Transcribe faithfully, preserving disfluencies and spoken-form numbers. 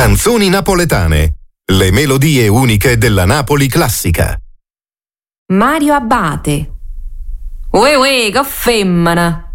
Canzoni napoletane. Le melodie uniche della Napoli classica. Mario Abate. Uè uè, che femmina!